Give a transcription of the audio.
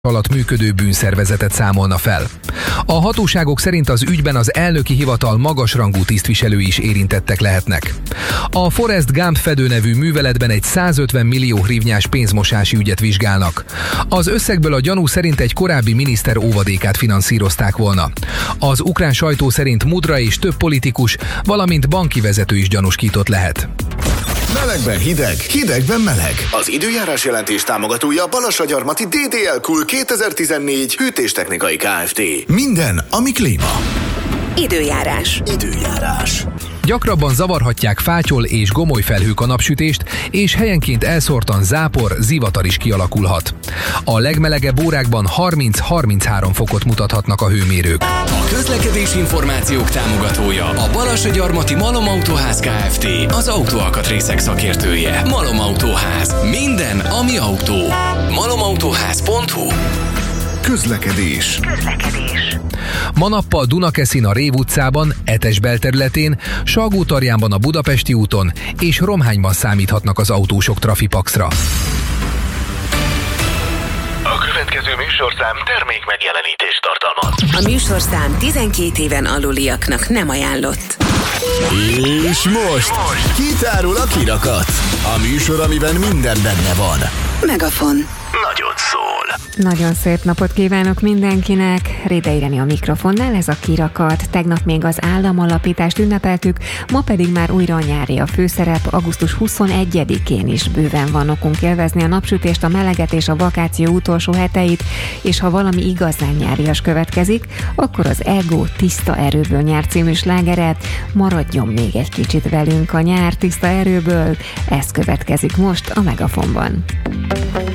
alatt működő bűnszervezetet számolna fel. A hatóságok szerint az ügyben az elnöki hivatal magasrangú tisztviselői is érintettek lehetnek. A Forrest Gump fedő nevű műveletben egy 150 millió hrivnyás pénzmosási ügyet vizsgálnak. Az összegből a gyanú szerint egy korábbi miniszter óvadékát finanszírozták volna. Az ukrán sajtó szerint Mudra és több politikus, valamint banki vezető is gyanúsított lehet. Melegben hideg, hidegben meleg. Az időjárás jelentés támogatója Balassagyarmati DDL Cool 2014 hűtéstechnikai Kft. Minden, ami klíma. Időjárás. Gyakrabban zavarhatják fátyol és gomoly felhők a napsütést, és helyenként elszórtan zápor, zivatar is kialakulhat. A legmelegebb órákban 30-33 fokot mutathatnak a hőmérők. A közlekedési információk támogatója a Balassagyarmati Malom Autóház Kft. Az autóalkatrészek szakértője. Malom Autóház. Minden, ami autó. malomautóház.hu. Közlekedés. Ma nappal Dunakeszin a Rév utcában, Etes belterületén, Salgótarjánban a Budapesti úton és Romhányban számíthatnak az autósok trafipaxra. A következő műsorszám termék megjelenítést tartalmaz. A műsorszám 12 éven aluliaknak nem ajánlott. És most kitárul a kirakat. A műsor, amiben minden benne van. Megafon. Nagyon szól. Nagyon szép napot kívánok mindenkinek! Rédei Irene a mikrofonnál, ez a kirakat. Tegnap még az államalapítást ünnepeltük, ma pedig már újra a nyári a főszerep. Augusztus 21-én is bőven van okunk élvezni a napsütést, a meleget és a vakáció utolsó heteit, és ha valami igazán nyárias következik, akkor az Ego Tiszta erőből nyár című slágere. Maradjon még egy kicsit velünk a nyár tiszta erőből, ez következik most a Megafonban.